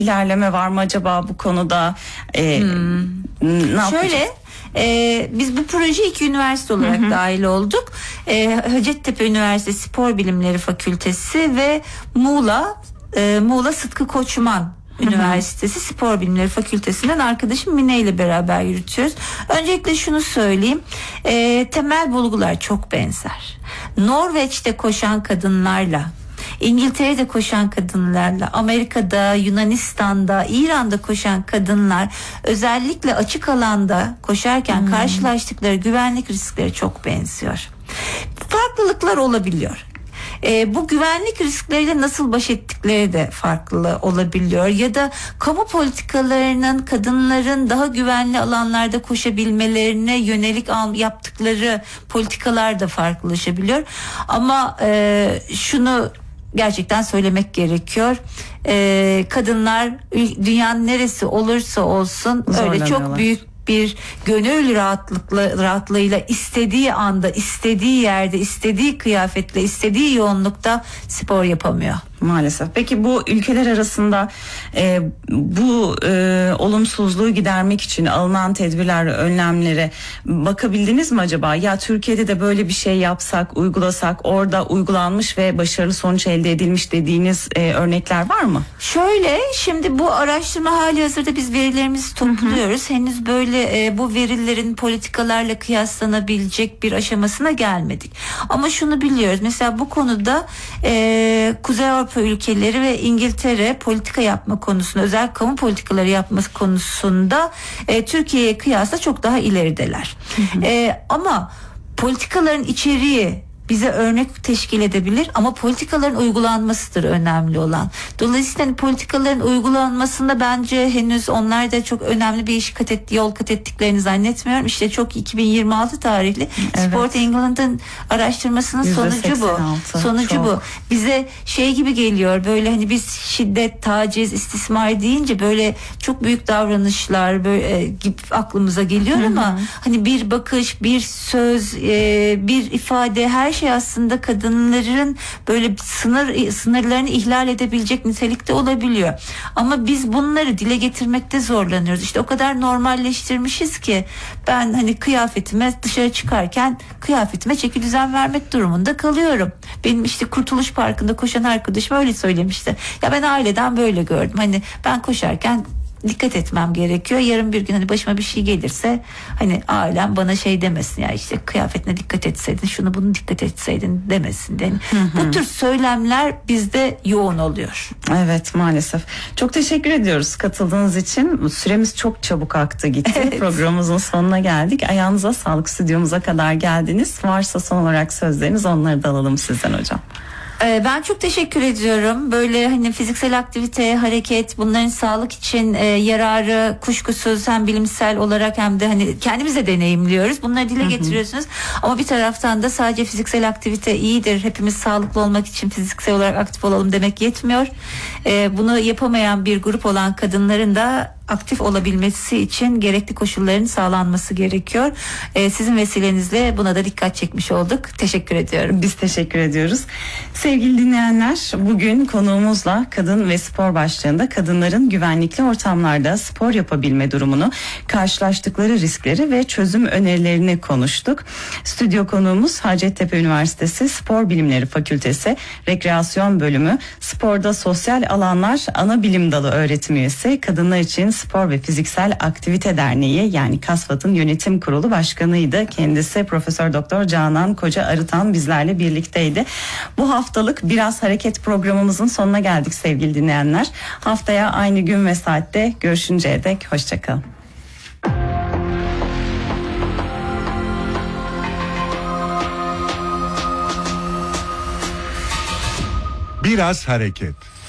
ilerleme var mı acaba bu konuda? Ne Şöyle, biz bu projeye 2 üniversite olarak dahil olduk. Hacettepe Üniversitesi Spor Bilimleri Fakültesi ve Muğla Sıtkı Koçman Üniversitesi Spor Bilimleri Fakültesinden arkadaşım Mine ile beraber yürütüyoruz. Öncelikle şunu söyleyeyim. Temel bulgular çok benzer. Norveç'te koşan kadınlarla, İngiltere'de koşan kadınlarla, Amerika'da, Yunanistan'da, İran'da koşan kadınlar özellikle açık alanda koşarken karşılaştıkları güvenlik riskleri çok benziyor. Farklılıklar olabiliyor. Bu güvenlik riskleriyle nasıl baş ettikleri de farklı olabiliyor ya da kamu politikalarının kadınların daha güvenli alanlarda koşabilmelerine yönelik yaptıkları politikalar da farklılaşabiliyor. Ama şunu gerçekten söylemek gerekiyor. Kadınlar dünyanın neresi olursa olsun öyle çok büyük bir gönül rahatlığıyla istediği anda, istediği yerde, istediği kıyafetle, istediği yoğunlukta spor yapamıyor. Maalesef. Peki bu ülkeler arasında bu olumsuzluğu gidermek için alınan tedbirler, önlemlere bakabildiniz mi acaba? Ya Türkiye'de de böyle bir şey yapsak, uygulasak, orada uygulanmış ve başarılı sonuç elde edilmiş dediğiniz örnekler var mı? Şöyle, şimdi bu araştırma hali hazırda biz verilerimizi topluyoruz. Henüz böyle bu verilerin politikalarla kıyaslanabilecek bir aşamasına gelmedik. Ama şunu biliyoruz. Mesela bu konuda Kuzey Avrupa ülkeleri ve İngiltere politika yapma konusunda, özel kamu politikaları yapması konusunda Türkiye'ye kıyasla çok daha ilerideler. Ama politikaların içeriği bize örnek teşkil edebilir ama politikaların uygulanmasıdır önemli olan. Dolayısıyla politikaların uygulanmasında bence henüz onlar da çok önemli bir yol kat ettiklerini zannetmiyorum. İşte çok 2026 tarihli Sport England'ın araştırmasının sonucu bu. Sonucu bu. Bize şey gibi geliyor, böyle hani biz şiddet, taciz, istismar deyince böyle çok büyük davranışlar böyle gibi aklımıza geliyor ama hani bir bakış, bir söz, bir ifade, her şey aslında kadınların böyle sınırlarını ihlal edebilecek nitelikte olabiliyor. Ama biz bunları dile getirmekte zorlanıyoruz. İşte o kadar normalleştirmişiz ki ben hani kıyafetime dışarı çıkarken kıyafetime çeki düzen vermek durumunda kalıyorum. Benim işte Kurtuluş Parkı'nda koşan arkadaşım öyle söylemişti. Ya ben aileden böyle gördüm. Hani ben koşarken dikkat etmem gerekiyor. Yarın bir gün hani başıma bir şey gelirse hani ailem bana şey demesin, ya işte kıyafetine dikkat etseydin, şunu bunu dikkat etseydin demesin. Yani bu tür söylemler bizde yoğun oluyor. Evet, maalesef. Çok teşekkür ediyoruz katıldığınız için. Süremiz çok çabuk aktı gitti. Evet. Programımızın sonuna geldik. Ayağınıza sağlık, stüdyomuza kadar geldiniz. Varsa son olarak sözleriniz, onları da alalım sizden hocam. Ben çok teşekkür ediyorum. Böyle hani fiziksel aktivite, hareket, bunların sağlık için yararı kuşkusuz hem bilimsel olarak hem de hani kendimiz de deneyimliyoruz. Bunları dile getiriyorsunuz. Ama bir taraftan da sadece fiziksel aktivite iyidir, hepimiz sağlıklı olmak için fiziksel olarak aktif olalım demek yetmiyor. Bunu yapamayan bir grup olan kadınların da aktif olabilmesi için gerekli koşulların sağlanması gerekiyor. Sizin vesilenizle buna da dikkat çekmiş olduk. Teşekkür ediyorum. Biz teşekkür ediyoruz. Sevgili dinleyenler, bugün konuğumuzla kadın ve spor başlığında kadınların güvenlikli ortamlarda spor yapabilme durumunu, karşılaştıkları riskleri ve çözüm önerilerini konuştuk. Stüdyo konuğumuz Hacettepe Üniversitesi Spor Bilimleri Fakültesi Rekreasyon Bölümü Sporda Sosyal Alanlar Ana Bilim Dalı öğretim üyesi, kadınlar için Spor ve Fiziksel Aktivite Derneği yani KASFAD'ın yönetim kurulu başkanıydı. Kendisi Profesör Doktor Canan Koca Arıtan bizlerle birlikteydi. Bu haftalık Biraz Hareket programımızın sonuna geldik sevgili dinleyenler. Haftaya aynı gün ve saatte görüşünceye dek hoşçakalın. Biraz Hareket.